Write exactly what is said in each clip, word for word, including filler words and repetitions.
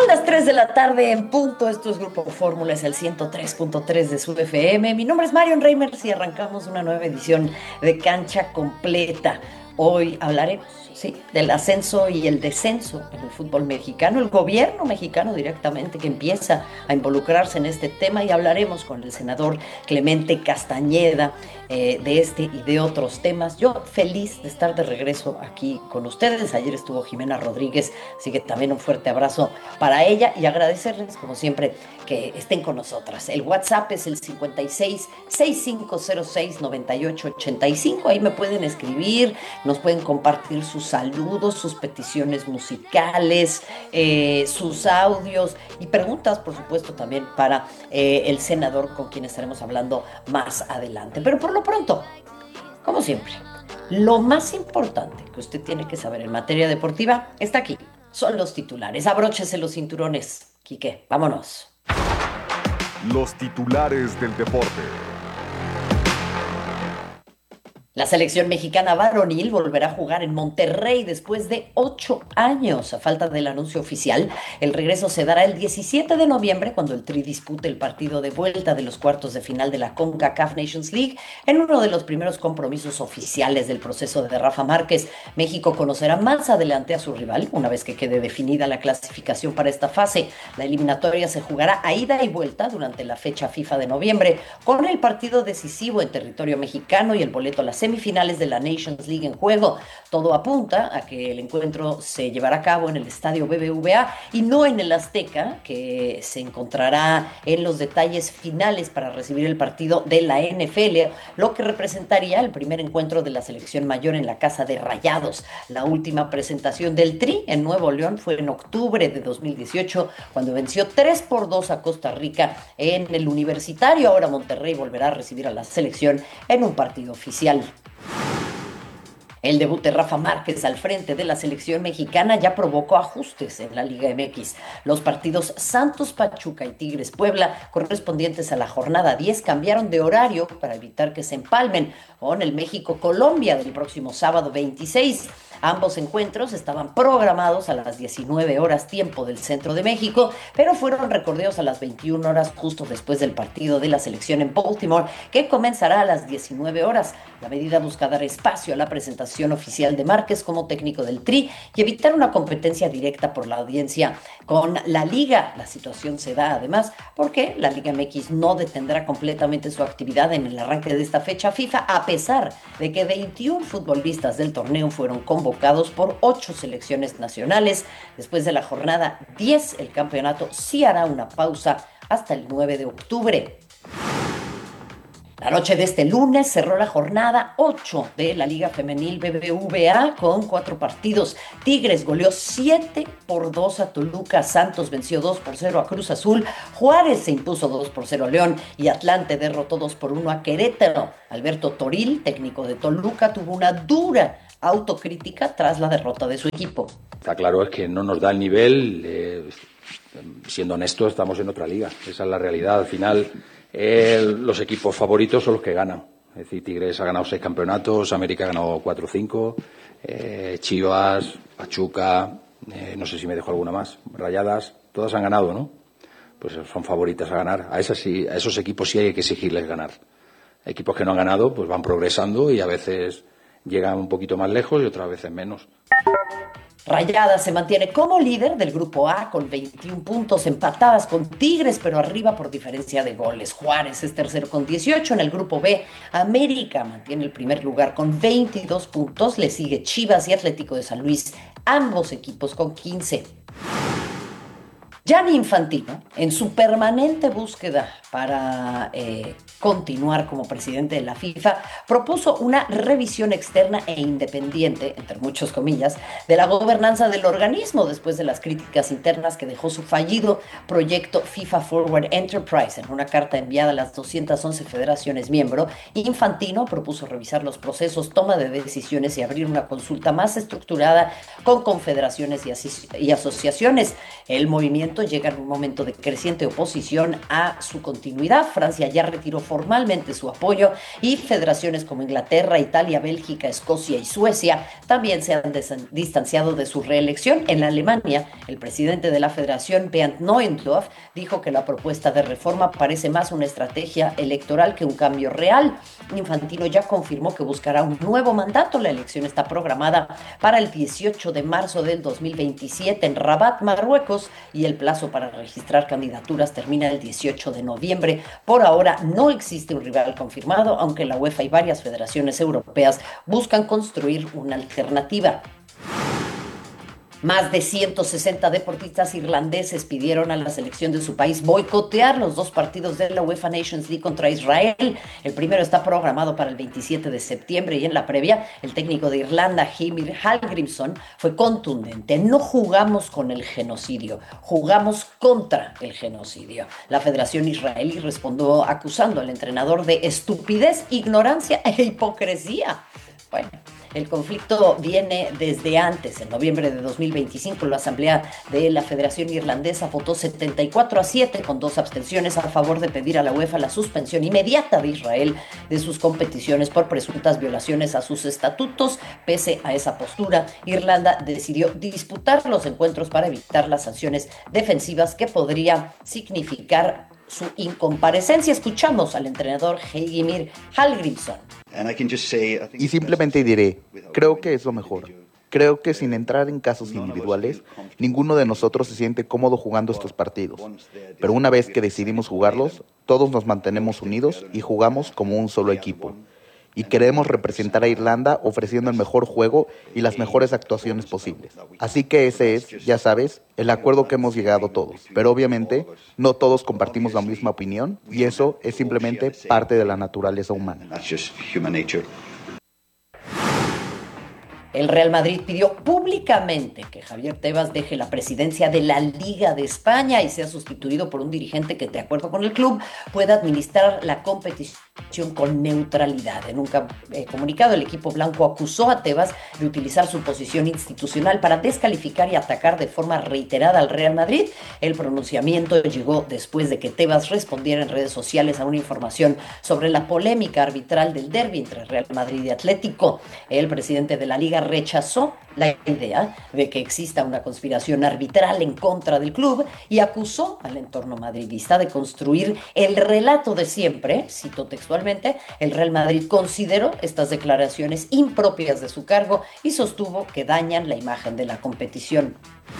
Las tres de la tarde en punto. Esto es Grupo Fórmula, es el ciento tres punto tres de su F M. Mi nombre es Marion Reimers y arrancamos una nueva edición de Cancha Completa. Hoy hablaremos, sí, del ascenso y el descenso en el fútbol mexicano, el gobierno mexicano directamente que empieza a involucrarse en este tema, y hablaremos con el senador Clemente Castañeda eh, de este y de otros temas. Yo feliz de estar de regreso aquí con ustedes. Ayer estuvo Jimena Rodríguez, así que también un fuerte abrazo para ella y agradecerles, como siempre, que estén con nosotras. El WhatsApp es el cincuenta y seis, sesenta y cinco cero seis, noventa y ocho ochenta y cinco. Ahí me pueden escribir, nos pueden compartir sus saludos, sus peticiones musicales, eh, sus audios y preguntas, por supuesto, también para eh, el senador, con quien estaremos hablando más adelante. Pero por lo pronto, como siempre, lo más importante que usted tiene que saber en materia deportiva está aquí. Son los titulares. Abróchese los cinturones. Quique, vámonos. Los titulares del deporte. La selección mexicana varonil volverá a jugar en Monterrey después de ocho años. A falta del anuncio oficial, el regreso se dará el diecisiete de noviembre, cuando el Tri dispute el partido de vuelta de los cuartos de final de la CONCACAF Nations League, en uno de los primeros compromisos oficiales del proceso de Rafa Márquez. México conocerá más adelante a su rival, una vez que quede definida la clasificación para esta fase. La eliminatoria se jugará a ida y vuelta durante la fecha FIFA de noviembre, con el partido decisivo en territorio mexicano y el boleto a la semifinales de la Nations League en juego. Todo apunta a que el encuentro se llevará a cabo en el estadio B B V A y no en el Azteca, que se encontrará en los detalles finales para recibir el partido de la N F L, lo que representaría el primer encuentro de la selección mayor en la casa de Rayados. La última presentación del Tri en Nuevo León fue en octubre de dos mil dieciocho, cuando venció tres por dos a Costa Rica en el Universitario. Ahora Monterrey volverá a recibir a la selección en un partido oficial. El debut de Rafa Márquez al frente de la selección mexicana ya provocó ajustes en la Liga M X. Los partidos Santos Pachuca y Tigres Puebla, correspondientes a la jornada diez, cambiaron de horario para evitar que se empalmen con el México Colombia del próximo sábado veintiséis. Ambos encuentros estaban programados a las diecinueve horas tiempo del centro de México, pero fueron recorridos a las veintiuna horas, justo después del partido de la selección en Baltimore, que comenzará a las diecinueve horas. La medida busca dar espacio a la presentación oficial de Márquez como técnico del Tri y evitar una competencia directa por la audiencia con la Liga. La situación se da además porque la Liga M X no detendrá completamente su actividad en el arranque de esta fecha FIFA, a pesar de que veintiún futbolistas del torneo fueron convocados por ocho selecciones nacionales. Después de la jornada diez, el campeonato sí hará una pausa hasta el nueve de octubre. La noche de este lunes cerró la jornada ocho de la Liga Femenil B B V A con cuatro partidos. Tigres goleó siete por dos a Toluca, Santos venció dos por cero a Cruz Azul, Juárez se impuso dos por cero a León y Atlante derrotó dos por uno a Querétaro. Alberto Toril, técnico de Toluca, tuvo una dura autocrítica tras la derrota de su equipo. Está claro, es que no nos da el nivel, eh, siendo honestos, estamos en otra liga, esa es la realidad. Al final, eh, los equipos favoritos son los que ganan. Es decir, Tigres ha ganado seis campeonatos, América ha ganado cuatro o cinco, eh, Chivas, Pachuca, eh, no sé si me dejo alguna más, Rayadas, todas han ganado, ¿no? Pues son favoritas a ganar. A, esas sí, a esos equipos sí hay que exigirles ganar. Equipos que no han ganado, pues van progresando y a veces llegan un poquito más lejos y otras veces menos. Rayadas se mantiene como líder del grupo A con veintiún puntos, empatadas con Tigres, pero arriba por diferencia de goles. Juárez es tercero con dieciocho. En el grupo B, América mantiene el primer lugar con veintidós puntos. Le sigue Chivas y Atlético de San Luis, ambos equipos con quince. Gianni Infantino, en su permanente búsqueda para eh, continuar como presidente de la FIFA, propuso una revisión externa e independiente, entre muchas comillas, de la gobernanza del organismo después de las críticas internas que dejó su fallido proyecto FIFA Forward Enterprise. En una carta enviada a las doscientas once federaciones miembro, Infantino propuso revisar los procesos, toma de decisiones y abrir una consulta más estructurada con confederaciones y, aso- y asociaciones. El movimiento nombramiento llega en un momento de creciente oposición a su continuidad. Francia ya retiró formalmente su apoyo y federaciones como Inglaterra, Italia, Bélgica, Escocia y Suecia también se han distanciado de su reelección. En Alemania, el presidente de la federación, Bernd Neuendorf, dijo que la propuesta de reforma parece más una estrategia electoral que un cambio real. Infantino ya confirmó que buscará un nuevo mandato. La elección está programada para el dieciocho de marzo del dos mil veintisiete en Rabat, Marruecos, y el plazo para registrar candidaturas termina el dieciocho de noviembre. Por ahora no existe un rival confirmado, aunque la UEFA y varias federaciones europeas buscan construir una alternativa. Más de ciento sesenta deportistas irlandeses pidieron a la selección de su país boicotear los dos partidos de la UEFA Nations League contra Israel. El primero está programado para el veintisiete de septiembre y en la previa, el técnico de Irlanda, Heimir Hallgrímsson, fue contundente. No jugamos con el genocidio, jugamos contra el genocidio. La Federación Israelí respondió acusando al entrenador de estupidez, ignorancia e hipocresía. Bueno, el conflicto viene desde antes. En noviembre de dos mil veinticinco, la Asamblea de la Federación Irlandesa votó setenta y cuatro a siete con dos abstenciones a favor de pedir a la UEFA la suspensión inmediata de Israel de sus competiciones por presuntas violaciones a sus estatutos. Pese a esa postura, Irlanda decidió disputar los encuentros para evitar las sanciones defensivas que podría significar su incomparecencia. Escuchamos al entrenador Heimir Hallgrímsson. Y simplemente diré, creo que es lo mejor. Creo que sin entrar en casos individuales, ninguno de nosotros se siente cómodo jugando estos partidos. Pero una vez que decidimos jugarlos, todos nos mantenemos unidos y jugamos como un solo equipo. Y queremos representar a Irlanda ofreciendo el mejor juego y las mejores actuaciones posibles. Así que ese es, ya sabes, el acuerdo que hemos llegado todos. Pero obviamente, no todos compartimos la misma opinión y eso es simplemente parte de la naturaleza humana. El Real Madrid pidió públicamente que Javier Tebas deje la presidencia de la Liga de España y sea sustituido por un dirigente que, de acuerdo con el club, pueda administrar la competición con neutralidad. En un eh, comunicado, el equipo blanco acusó a Tebas de utilizar su posición institucional para descalificar y atacar de forma reiterada al Real Madrid. El pronunciamiento llegó después de que Tebas respondiera en redes sociales a una información sobre la polémica arbitral del derbi entre Real Madrid y Atlético. El presidente de la Liga rechazó la idea de que exista una conspiración arbitral en contra del club y acusó al entorno madridista de construir el relato de siempre. Cito textualmente: el Real Madrid consideró estas declaraciones impropias de su cargo y sostuvo que dañan la imagen de la competición.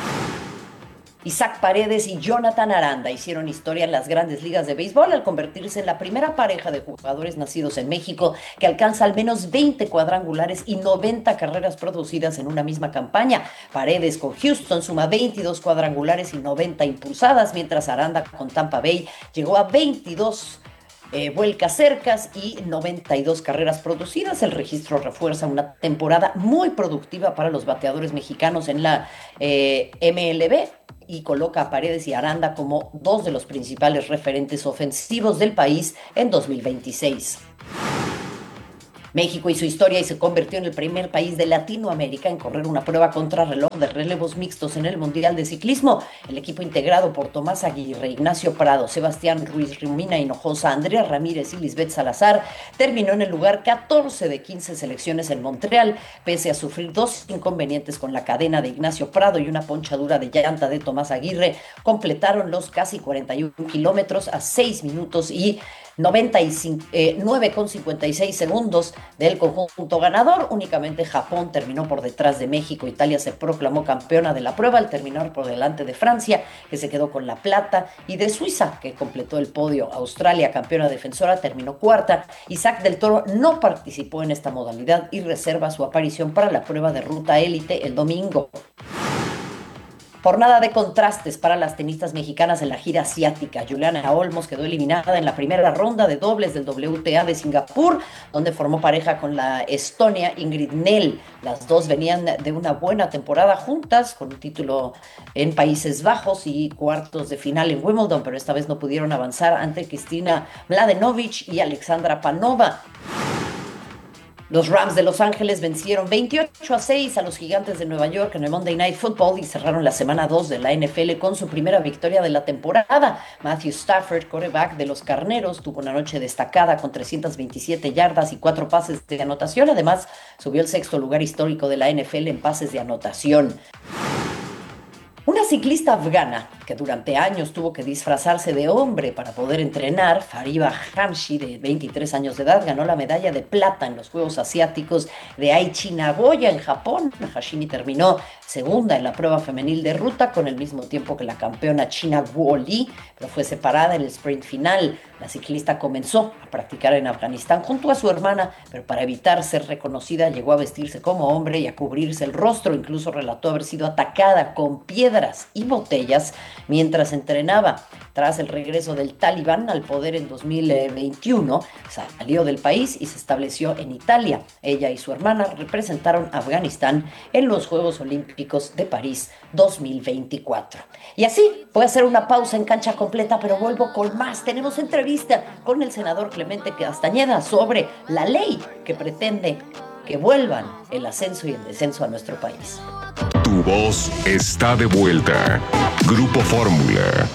Isaac Paredes y Jonathan Aranda hicieron historia en las grandes ligas de béisbol al convertirse en la primera pareja de jugadores nacidos en México que alcanza al menos veinte cuadrangulares y noventa carreras producidas en una misma campaña. Paredes con Houston suma veintidós cuadrangulares y noventa impulsadas, mientras Aranda con Tampa Bay llegó a veintidós Eh, vuelcas cercas y noventa y dos carreras producidas. El registro refuerza una temporada muy productiva para los bateadores mexicanos en la eh, M L B y coloca a Paredes y Aranda como dos de los principales referentes ofensivos del país en dos mil veintiséis. México hizo historia y se convirtió en el primer país de Latinoamérica en correr una prueba contrarreloj de relevos mixtos en el Mundial de Ciclismo. El equipo integrado por Tomás Aguirre, Ignacio Prado, Sebastián Ruiz, Romina Hinojosa, Andrea Ramírez y Lisbeth Salazar terminó en el lugar catorce de quince selecciones en Montreal, pese a sufrir dos inconvenientes con la cadena de Ignacio Prado y una ponchadura de llanta de Tomás Aguirre. Completaron los casi cuarenta y uno kilómetros a seis minutos y noventa y cinco, eh, nueve con cincuenta y seis segundos del conjunto ganador. Únicamente Japón terminó por detrás de México. Italia se proclamó campeona de la prueba al terminar por delante de Francia, que se quedó con la plata, y de Suiza, que completó el podio. Australia, campeona defensora, terminó cuarta. Isaac del Toro no participó en esta modalidad y reserva su aparición para la prueba de ruta élite el domingo. Jornada de contrastes para las tenistas mexicanas en la gira asiática. Juliana Olmos quedó eliminada en la primera ronda de dobles del W T A de Singapur, donde formó pareja con la estonia Ingrid Nel. Las dos venían de una buena temporada juntas, con un título en Países Bajos y cuartos de final en Wimbledon, pero esta vez no pudieron avanzar ante Cristina Mladenovic y Alexandra Panova. Los Rams de Los Ángeles vencieron veintiocho a seis a los Gigantes de Nueva York en el Monday Night Football y cerraron la semana dos de la N F L con su primera victoria de la temporada. Matthew Stafford, quarterback de los Carneros, tuvo una noche destacada con trescientas veintisiete yardas y cuatro pases de anotación. Además, subió al sexto lugar histórico de la N F L en pases de anotación. Una ciclista afgana que durante años tuvo que disfrazarse de hombre para poder entrenar, Fariba Hamshi, de veintitrés años de edad, ganó la medalla de plata en los Juegos Asiáticos de Aichi Nagoya en Japón. Hashimi terminó segunda en la prueba femenil de ruta con el mismo tiempo que la campeona china Guo Li, pero fue separada en el sprint final. La ciclista comenzó a practicar en Afganistán junto a su hermana, pero para evitar ser reconocida llegó a vestirse como hombre y a cubrirse el rostro. Incluso relató haber sido atacada con piedras y botellas mientras entrenaba. Tras el regreso del Talibán al poder en dos mil veintiuno, salió del país y se estableció en Italia. Ella y su hermana representaron a Afganistán en los Juegos Olímpicos de París dos mil veinticuatro. Y así, voy a hacer una pausa en Cancha Completa, pero vuelvo con más. Tenemos entrevista con el senador Clemente Castañeda sobre la ley que pretende que vuelvan el ascenso y el descenso a nuestro país. Tu voz está de vuelta. Grupo Fórmula.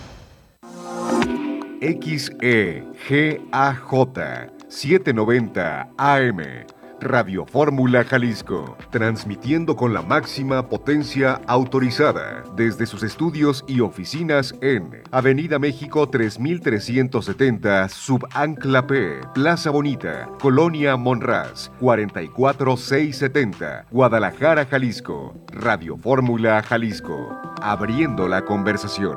X E G A J setecientos noventa A M. Radio Fórmula Jalisco, transmitiendo con la máxima potencia autorizada desde sus estudios y oficinas en Avenida México tres mil trescientos setenta, Subancla P, Plaza Bonita, Colonia Monraz, cuarenta y cuatro mil seiscientos setenta, Guadalajara, Jalisco. Radio Fórmula Jalisco, abriendo la conversación.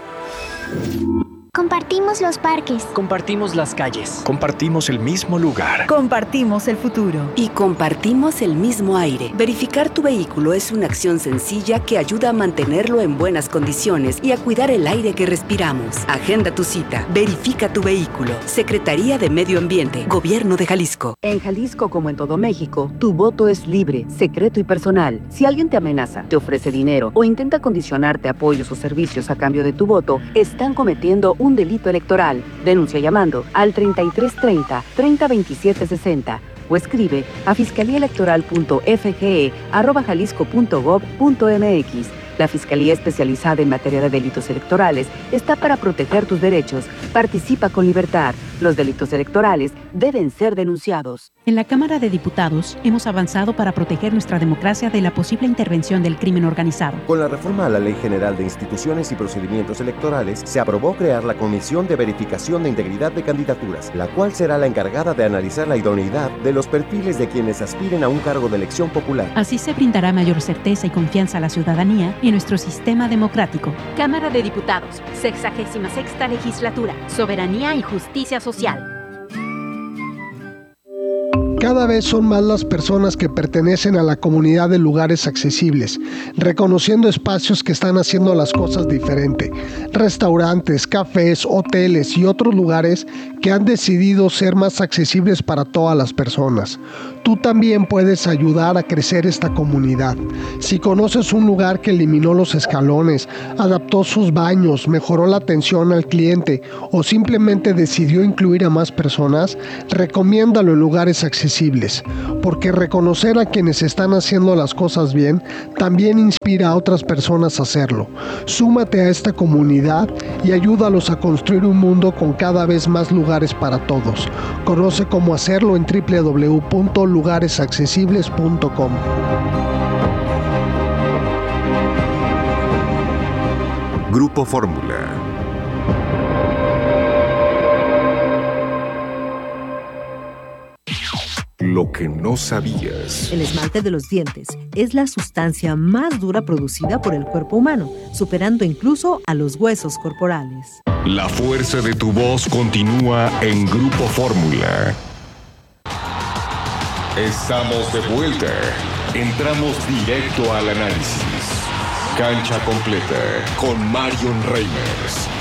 Compartimos los parques. Compartimos las calles. Compartimos el mismo lugar. Compartimos el futuro. Y compartimos el mismo aire. Verificar tu vehículo es una acción sencilla que ayuda a mantenerlo en buenas condiciones y a cuidar el aire que respiramos. Agenda tu cita. Verifica tu vehículo. Secretaría de Medio Ambiente. Gobierno de Jalisco. En Jalisco, como en todo México, tu voto es libre, secreto y personal. Si alguien te amenaza, te ofrece dinero o intenta condicionarte apoyos o servicios a cambio de tu voto, están cometiendo un delito electoral. Denuncia llamando al treinta y tres treinta, treinta veintisiete sesenta o escribe a fiscalíaelectoral punto f g e arroba jalisco punto gob punto m x. La Fiscalía Especializada en Materia de Delitos Electorales está para proteger tus derechos. Participa con libertad. Los delitos electorales deben ser denunciados. En la Cámara de Diputados hemos avanzado para proteger nuestra democracia de la posible intervención del crimen organizado. Con la reforma a la Ley General de Instituciones y Procedimientos Electorales, se aprobó crear la Comisión de Verificación de Integridad de Candidaturas, la cual será la encargada de analizar la idoneidad de los perfiles de quienes aspiren a un cargo de elección popular. Así se brindará mayor certeza y confianza a la ciudadanía y a nuestro sistema democrático. Cámara de Diputados, sexagésima sexta legislatura, soberanía y justicia social. Cada vez son más las personas que pertenecen a la comunidad de lugares accesibles, reconociendo espacios que están haciendo las cosas diferente. Restaurantes, cafés, hoteles y otros lugares que han decidido ser más accesibles para todas las personas. Tú también puedes ayudar a crecer esta comunidad. Si conoces un lugar que eliminó los escalones, adaptó sus baños, mejoró la atención al cliente o simplemente decidió incluir a más personas, recomiéndalo en lugares accesibles, porque reconocer a quienes están haciendo las cosas bien también inspira a otras personas a hacerlo. Súmate a esta comunidad y ayúdalos a construir un mundo con cada vez más lugares para todos. Conoce cómo hacerlo en doble u doble u doble u punto lugares accesibles punto com. Grupo Fórmula. Lo que no sabías. El esmalte de los dientes es la sustancia más dura producida por el cuerpo humano, superando incluso a los huesos corporales. La fuerza de tu voz continúa en Grupo Fórmula. Estamos de vuelta. Entramos directo al análisis. Cancha completa con Marion Reimers.